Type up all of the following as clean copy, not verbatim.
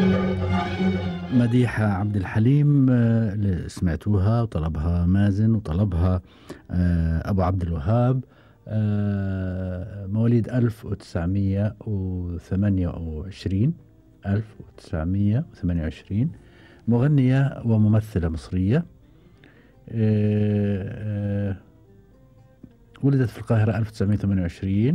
مديحة عبد الحليم اللي سمعتوها وطلبها مازن وطلبها أبو عبد الوهاب، مواليد 1928. 1928، مغنية وممثلة مصرية. ولدت في القاهرة 1928.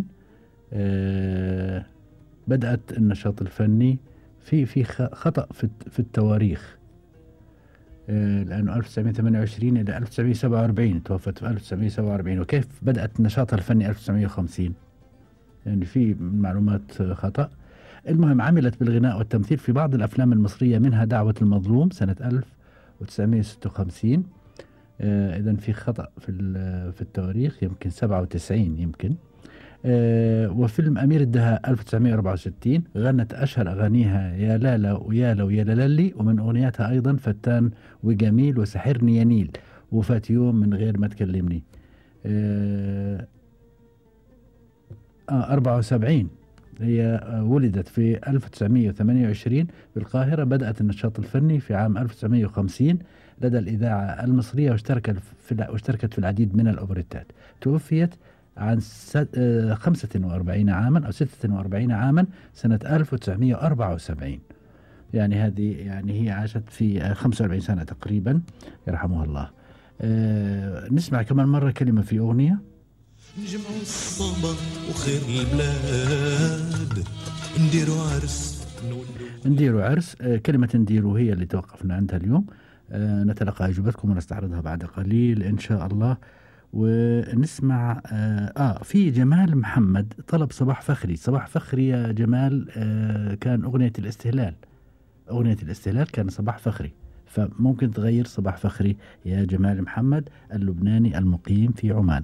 بدأت النشاط الفني في خطأ في التواريخ، لأنه 1928 إلى 1947، توفت في 1947. وكيف بدأت نشاطها الفني 1950؟ يعني في معلومات خطأ. المهم، عملت بالغناء والتمثيل في بعض الأفلام المصرية، منها دعوة المظلوم سنة 1956. إذن في خطأ في التواريخ، يمكن 97 يمكن. وفيلم أمير الدهاء 1964 غنت أشهر أغانيها يا لالا ويا لو يا لالي، ومن أغنياتها أيضا فتان وجميل وسحرني يا نيل وفات يوم من غير ما تكلمني. 74 هي ولدت في 1928 في القاهرة. بدأت النشاط الفني في عام 1950 لدى الإذاعة المصرية، واشتركت في العديد من الأوبريتات. توفيت عن 45 عاما أو 46 عاما سنة 1974. يعني هي عاشت في 45 سنة تقريبا، يرحمها الله. نسمع كمان مرة كلمة في أغنية. نجمعوا الصبا وخير البلاد، نديروا عرس. كلمة نديروا هي اللي توقفنا عندها اليوم. نتلقى أجوبتكم ونستعرضها بعد قليل إن شاء الله. ونسمع في جمال محمد طلب صباح فخري. صباح فخري يا جمال، كان أغنية الاستهلال كان صباح فخري، فممكن تغير صباح فخري يا جمال محمد اللبناني المقيم في عمان.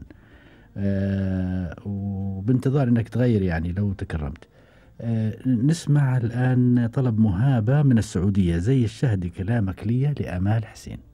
وبانتظار انك تغير يعني لو تكرمت. نسمع الآن طلب مهابة من السعودية، زي الشهد كلامك لي لآمال حسين.